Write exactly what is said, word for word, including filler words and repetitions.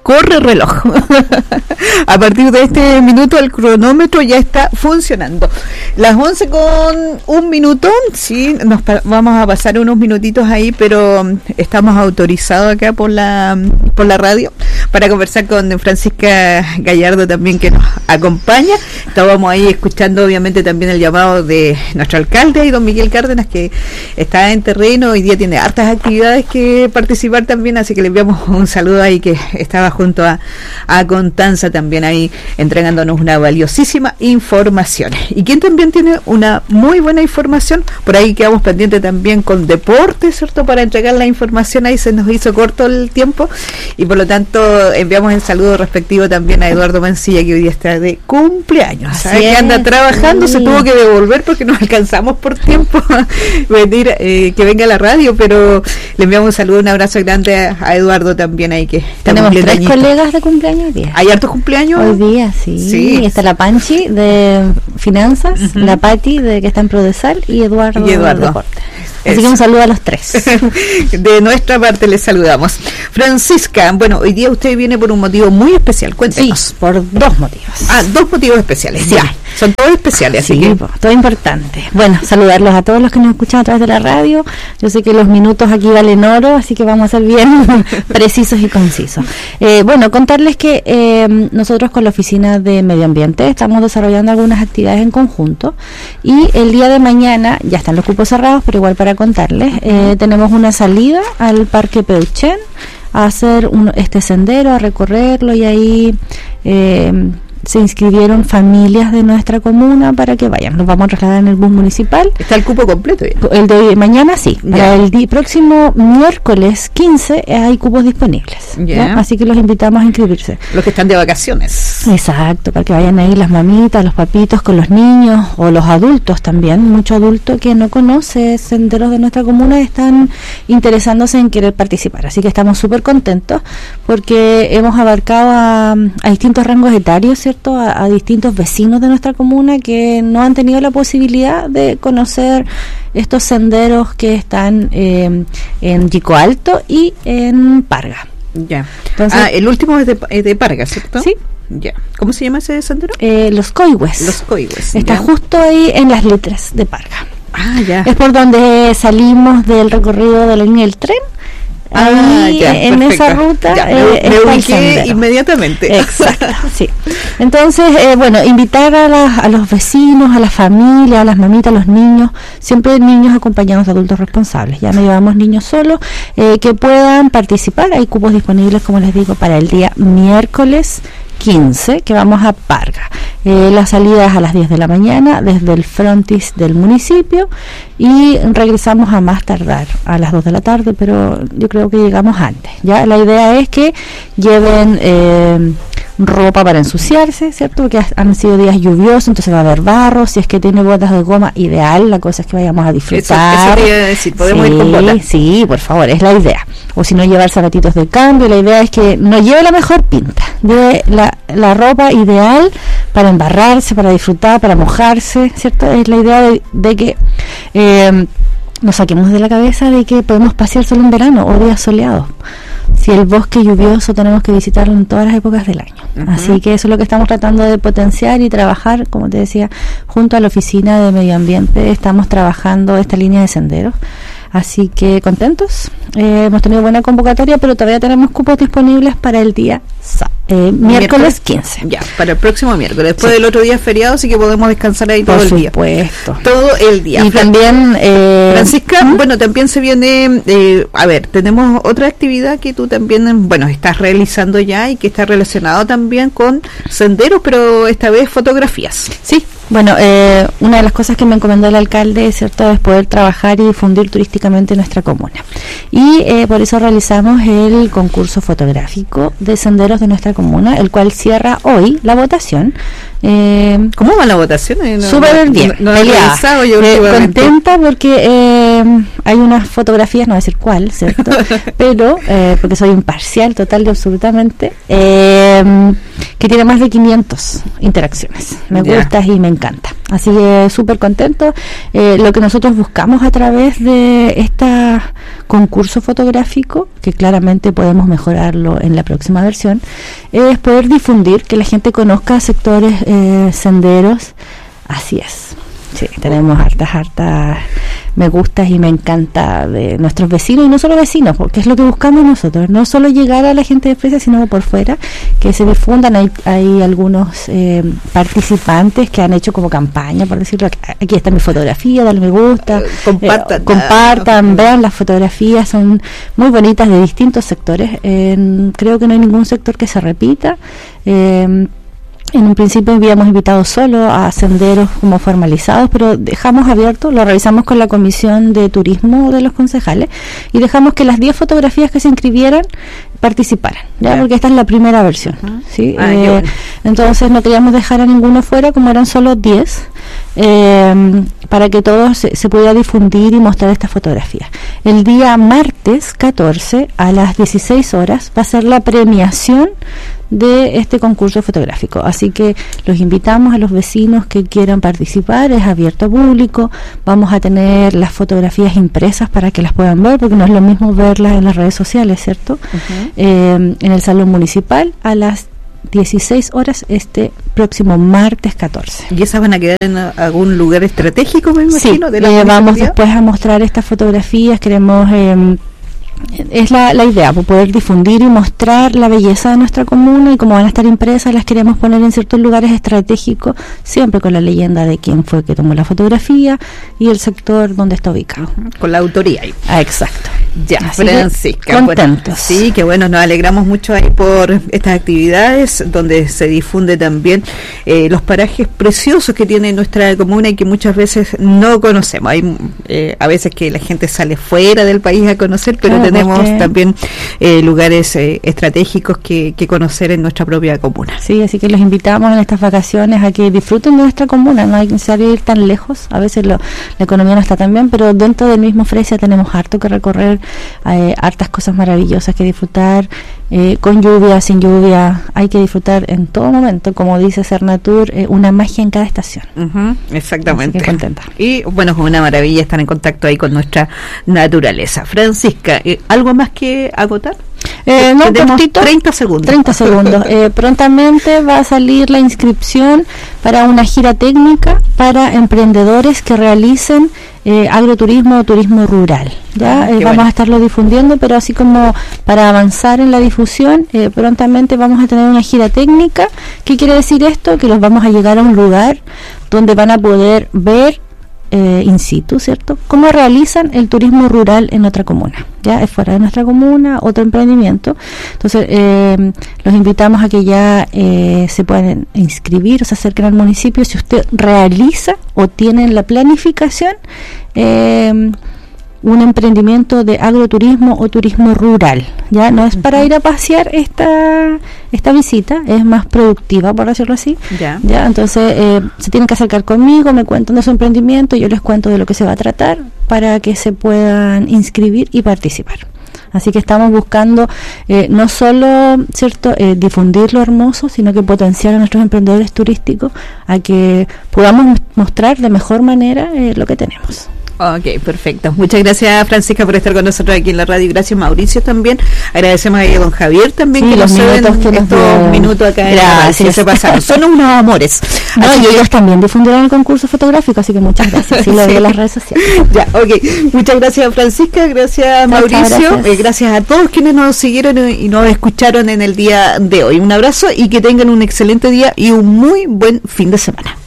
corre reloj. A partir de este minuto el cronómetro ya está funcionando. Las once con un minuto, sí, nos pa- vamos a pasar unos minutitos ahí, pero estamos autorizados acá por la por la radio para conversar con Francisca Gallardo también, que nos acompaña. Estábamos ahí escuchando obviamente también el llamado de nuestro alcalde y don Miguel Cárdenas, que está en terreno, hoy día tiene hartas actividades que participar también, así que le enviamos un saludo ahí, que estaba junto a, a Constanza también ahí entregándonos una valiosísima información. Y quien también tiene una muy buena información, por ahí quedamos pendientes también con deporte, ¿cierto? Para entregar la información, ahí se nos hizo corto el tiempo y por lo tanto enviamos el saludo respectivo también a Eduardo Mancilla, que hoy día está de cumpleaños. Sabe que anda trabajando, sí. Se tuvo que devolver porque no alcanzamos por tiempo a venir, eh, que venga a la radio, pero le enviamos un saludo, un abrazo grande a, a Eduardo también ahí, que tenemos tres colegas de cumpleaños hoy día. ¿Hay hartos cumpleaños? Hoy día, sí. sí. Está la Panchi de Finanzas, uh-huh. la Pati de que está en Prodesal y Eduardo, y Eduardo. de Deporte. Así que un saludo a los tres. De nuestra parte les saludamos. Francisca, bueno, hoy día usted viene por un motivo muy especial, cuéntenos. Sí, por dos motivos. Ah, dos motivos especiales, sí. Ya, son todos especiales, sí, así que... todo importante. Bueno, saludarlos a todos los que nos escuchan a través de la radio. Yo sé que los minutos aquí valen oro, así que vamos a ser bien precisos y concisos. Eh, bueno, contarles que eh, nosotros con la Oficina de Medio Ambiente estamos desarrollando algunas actividades en conjunto y el día de mañana, ya están los cupos cerrados, pero igual para contarles, eh, tenemos una salida al Parque Peuchen a hacer un, este sendero, a recorrerlo, y ahí eh, se inscribieron familias de nuestra comuna para que vayan. Nos vamos a trasladar en el bus municipal. ¿Está el cupo completo ya? El de mañana sí. Ya. Para el di- próximo miércoles quince eh, hay cupos disponibles. Ya. ¿Ya? Así que los invitamos a inscribirse. Los que están de vacaciones. Exacto, para que vayan ahí las mamitas, los papitos con los niños o los adultos también. Mucho adulto que no conoce senderos de nuestra comuna están interesándose en querer participar. Así que estamos súper contentos porque hemos abarcado a, a distintos rangos etarios, ¿cierto? A, a distintos vecinos de nuestra comuna que no han tenido la posibilidad de conocer estos senderos que están eh, en Yico Alto y en Parga. Ya. Entonces, ah, el último es de, es de Parga, ¿cierto? Sí. Ya. ¿Cómo se llama ese sendero? Eh, los Coihues. Los Coihues. Está ya. justo ahí en las letras de Parga. Ah, ya. Es por donde salimos del recorrido de la línea del tren. Ah, ahí ya, en perfecto. esa ruta ya, eh, me, me ubiqué inmediatamente. Exacto, sí. Entonces, eh, bueno, invitar a, la, a los vecinos, a la familia, a las mamitas, a los niños, siempre niños acompañados de adultos responsables. Ya no llevamos niños solos, eh, que puedan participar. Hay cupos disponibles, como les digo, para el día miércoles quince, que vamos a Parga. Eh, la salida es a las diez de la mañana desde el frontis del municipio y regresamos a más tardar a las dos de la tarde, pero yo creo que llegamos antes. Ya la idea es que lleven eh, ropa para ensuciarse, ¿cierto? Porque han sido días lluviosos, entonces va a haber barro. Si es que tiene botas de goma, ideal. La cosa es que vayamos a disfrutar. Eso, eso te iba a decir, podemos sí, ir con botas. Sí, por favor, es la idea. O si no, llevar zapatitos de cambio. La idea es que no lleve la mejor pinta, lleve la, la ropa ideal para embarrarse, para disfrutar, para mojarse, ¿cierto? Es la idea de, de que eh, nos saquemos de la cabeza de que podemos pasear solo en verano o días soleados. Si el bosque lluvioso tenemos que visitarlo en todas las épocas del año. Uh-huh. Así que eso es lo que estamos tratando de potenciar y trabajar, como te decía, junto a la Oficina de Medio Ambiente. Estamos trabajando esta línea de senderos. Así que contentos. Eh, hemos tenido buena convocatoria, pero todavía tenemos cupos disponibles para el día eh, miércoles quince. Ya, para el próximo miércoles. Después sí. Del otro día es feriado, así que podemos descansar ahí todo Por el supuesto. día. Todo el día. Y Fran- también... Eh, Francisca, ¿hmm? bueno, también se viene... Eh, a ver, tenemos otra actividad que tú también, bueno, estás realizando ya y que está relacionado también con senderos, pero esta vez fotografías. Sí. Bueno, eh, una de las cosas que me encomendó el alcalde, ¿cierto?, es poder trabajar y difundir turísticamente nuestra comuna. Y eh, por eso realizamos el concurso fotográfico de senderos de nuestra comuna, el cual cierra hoy la votación. Eh, ¿Cómo va la votación? Eh, no, Súper no, bien, no, no he revisado yo eh, contenta porque eh, hay unas fotografías, no voy a decir cuál, ¿cierto? Pero, eh, porque soy imparcial total y absolutamente, eh, que tiene más de quinientas interacciones, me Ya. gusta y me encanta. Así que súper contento. Eh, lo que nosotros buscamos a través de este concurso fotográfico, que claramente podemos mejorarlo en la próxima versión, es poder difundir, que la gente conozca sectores eh, senderos. Así es. Sí, tenemos hartas, hartas me gustas y me encanta de nuestros vecinos, y no solo vecinos, porque es lo que buscamos nosotros, no solo llegar a la gente de Fresia, sino por fuera, que se difundan. Hay, hay algunos eh, participantes que han hecho como campaña, por decirlo, aquí está mi fotografía, dale me gusta, eh, compartan, eh, compartan, vean las fotografías, son muy bonitas de distintos sectores. Eh, creo que no hay ningún sector que se repita. Eh, En un principio habíamos invitado solo a senderos como formalizados, pero dejamos abierto, lo revisamos con la comisión de turismo de los concejales y dejamos que las diez fotografías que se inscribieran participaran, ¿ya? Porque esta es la primera versión, uh-huh. ¿sí? Ah, eh, bueno. Entonces no queríamos dejar a ninguno fuera, como eran solo diez, eh, para que todos se, se pudiera difundir y mostrar estas fotografías. El día martes catorce a las dieciséis horas va a ser la premiación de este concurso fotográfico, así que los invitamos a los vecinos que quieran participar, es abierto a público, vamos a tener las fotografías impresas para que las puedan ver, porque no es lo mismo verlas en las redes sociales, ¿cierto? Uh-huh. Eh, en el salón municipal a las dieciséis horas este próximo martes catorce. ¿Y esas van a quedar en algún lugar estratégico, me imagino? Sí, de la eh, vamos después a mostrar estas fotografías, queremos... Eh, es la, la idea, poder difundir y mostrar la belleza de nuestra comuna, y como van a estar impresas las queremos poner en ciertos lugares estratégicos, siempre con la leyenda de quién fue que tomó la fotografía y el sector donde está ubicado. Con la autoría ahí. Ah, exacto. Ya, así Francisca. Contentos. Bueno, sí, que bueno, nos alegramos mucho ahí por estas actividades donde se difunde también eh, los parajes preciosos que tiene nuestra comuna y que muchas veces no conocemos. Hay eh, a veces que la gente sale fuera del país a conocer, pero claro, tenemos porque... también eh, lugares eh, estratégicos que, que conocer en nuestra propia comuna. Sí, así que los invitamos en estas vacaciones a que disfruten de nuestra comuna, no hay necesario ir tan lejos, a veces lo, la economía no está tan bien, pero dentro del mismo Fresia tenemos harto que recorrer, eh, hartas cosas maravillosas que disfrutar, eh, con lluvia, sin lluvia, hay que disfrutar en todo momento, como dice Cernatur, eh, una magia en cada estación. Uh-huh, exactamente. Así que contenta. Y bueno, es una maravilla estar en contacto ahí con nuestra naturaleza. Francisca, eh, ¿algo más que agotar? Eh, no, cortito, treinta segundos. treinta segundos. Eh, prontamente va a salir la inscripción para una gira técnica para emprendedores que realicen eh, agroturismo o turismo rural. Ya ah, eh, vamos bueno. a estarlo difundiendo, pero así como para avanzar en la difusión, eh, prontamente vamos a tener una gira técnica. ¿Qué quiere decir esto? Que los vamos a llegar a un lugar donde van a poder ver Eh, in situ, ¿cierto? ¿Cómo realizan el turismo rural en otra comuna? Ya es fuera de nuestra comuna, otro emprendimiento. Entonces, eh, los invitamos a que ya eh, se puedan inscribir o se acerquen al municipio si usted realiza o tiene en la planificación eh, un emprendimiento de agroturismo o turismo rural. Ya no es uh-huh. para ir a pasear esta esta visita, es más productiva, por decirlo así. Ya, ya entonces eh, se tienen que acercar conmigo, me cuentan de su emprendimiento, yo les cuento de lo que se va a tratar para que se puedan inscribir y participar. Así que estamos buscando eh, no solo, cierto, eh, difundir lo hermoso, sino que potenciar a nuestros emprendedores turísticos a que podamos mostrar de mejor manera eh, lo que tenemos. Ok, perfecto. Muchas gracias, Francisca, por estar con nosotros aquí en la radio. Gracias, Mauricio, también. Agradecemos a don Javier también, sí, que los nos minutos que estos nos minutos acá en la radio, que se pasaron. Son unos amores. No, así y que... ellos también difundieron el concurso fotográfico, así que muchas gracias. Sí, lo vi en las redes sociales. Ya, ok. Muchas gracias, Francisca. Gracias, Mauricio. Gracias. Eh, gracias a todos quienes nos siguieron y nos escucharon en el día de hoy. Un abrazo y que tengan un excelente día y un muy buen fin de semana.